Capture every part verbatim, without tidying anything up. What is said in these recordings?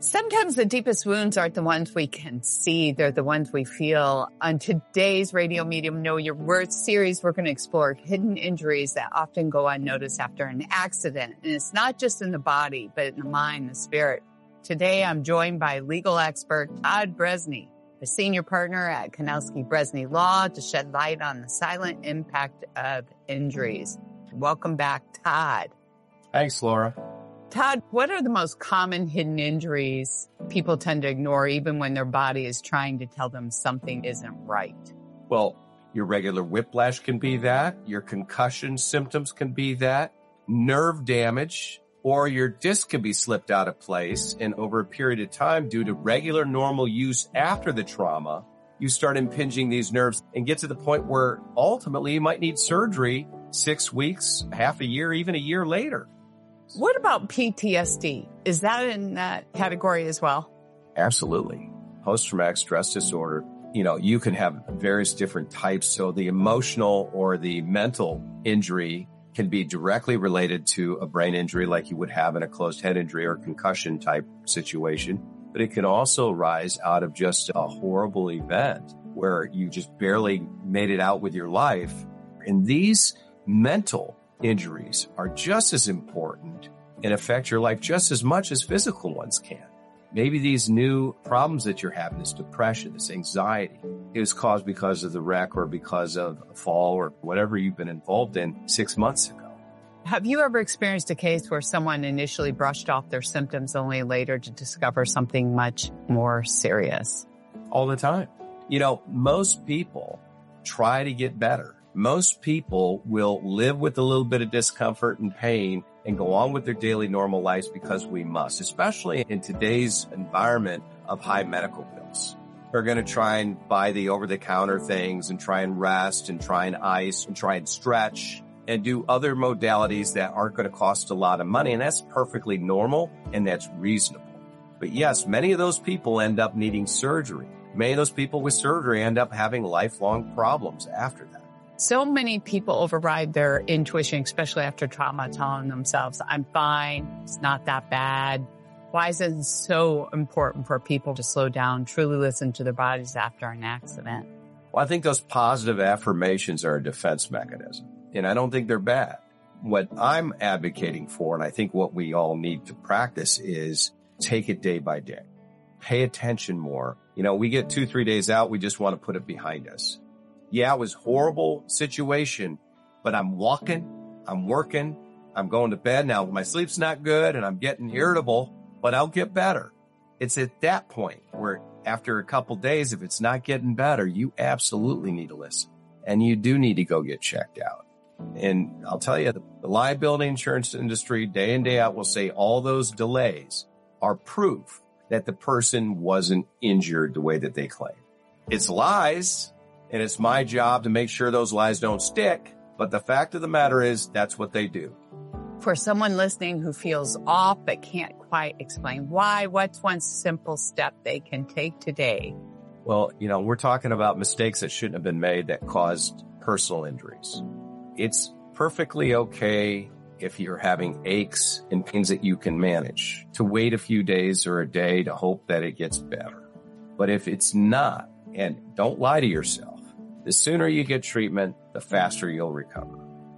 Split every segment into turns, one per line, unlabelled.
Sometimes the deepest wounds aren't the ones we can see. They're the ones we feel. On today's Radio Medium Know Your Worth series, we're going to explore hidden injuries that often go unnoticed after an accident. And it's not just in the body, but in the mind, the spirit. Today, I'm joined by legal expert Todd Bresney, a senior partner at Kanowski Bresney Law, to shed light on the silent impact of injuries. Welcome back, Todd.
Thanks, Laura.
Todd, what are the most common hidden injuries people tend to ignore even when their body is trying to tell them something isn't right?
Well, your regular whiplash can be that. Your concussion symptoms can be that. Nerve damage or your disc can be slipped out of place. And over a period of time, due to regular normal use after the trauma, you start impinging these nerves and get to the point where ultimately you might need surgery six weeks, half a year, even a year later.
What about P T S D? Is that in that category as well?
Absolutely. Post-traumatic stress disorder, you know, you can have various different types. So the emotional or the mental injury can be directly related to a brain injury like you would have in a closed head injury or concussion type situation. But it can also arise out of just a horrible event where you just barely made it out with your life. And these mental injuries are just as important and affect your life just as much as physical ones can. Maybe these new problems that you're having, this depression, this anxiety, is caused because of the wreck or because of a fall or whatever you've been involved in six months ago.
Have you ever experienced a case where someone initially brushed off their symptoms only later to discover something much more serious?
All the time. You know, most people try to get better. Most people will live with a little bit of discomfort and pain and go on with their daily normal lives because we must, especially in today's environment of high medical bills. We're going to try and buy the over-the-counter things and try and rest and try and ice and try and stretch and do other modalities that aren't going to cost a lot of money. And that's perfectly normal and that's reasonable. But yes, many of those people end up needing surgery. Many of those people with surgery end up having lifelong problems after that.
So many people override their intuition, especially after trauma, telling themselves, I'm fine, it's not that bad. Why is it so important for people to slow down, truly listen to their bodies after an accident?
Well, I think those positive affirmations are a defense mechanism, and I don't think they're bad. What I'm advocating for, and I think what we all need to practice, is take it day by day. Pay attention more. You know, we get two, three days out, we just want to put it behind us. Yeah, it was a horrible situation, but I'm walking, I'm working, I'm going to bed. Now, my sleep's not good and I'm getting irritable, but I'll get better. It's at that point where after a couple days, if it's not getting better, you absolutely need to listen and you do need to go get checked out. And I'll tell you, the liability insurance industry day in, day out will say all those delays are proof that the person wasn't injured the way that they claim. It's lies. And it's my job to make sure those lies don't stick. But the fact of the matter is, that's what they do.
For someone listening who feels off but can't quite explain why, what's one simple step they can take today?
Well, you know, we're talking about mistakes that shouldn't have been made that caused personal injuries. It's perfectly okay if you're having aches and pains that you can manage to wait a few days or a day to hope that it gets better. But if it's not, and don't lie to yourself, the sooner you get treatment, the faster you'll recover.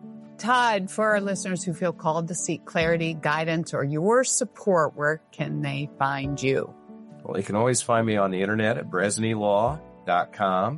Todd, for our listeners who feel called to seek clarity, guidance, or your support, where can they find you?
Well, you can always find me on the internet at Bresney Law dot com.